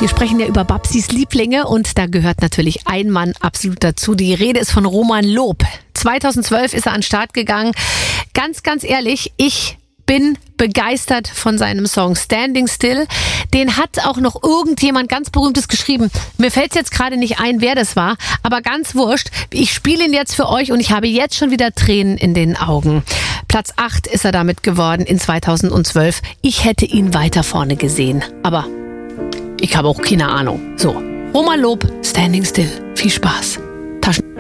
Wir sprechen ja über Babsis Lieblinge und da gehört natürlich ein Mann absolut dazu. Die Rede ist von Roman Loob. 2012 ist er an den Start gegangen. Ganz ehrlich, ich bin begeistert von seinem Song Standing Still. Den hat auch noch irgendjemand ganz Berühmtes geschrieben. Mir fällt es jetzt gerade nicht ein, wer das war, aber ganz wurscht. Ich spiele ihn jetzt für euch und ich habe jetzt schon wieder Tränen in den Augen. Platz 8 ist er damit geworden in 2012. Ich hätte ihn weiter vorne gesehen, aber ich habe auch keine Ahnung. So, Roman Loob, Standing Still. Viel Spaß. Taschen.